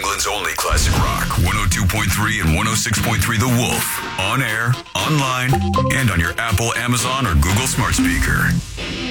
England's only classic rock. 102.3 and 106.3 The Wolf. On air, online, and on your Apple, Amazon, or Google smart speaker.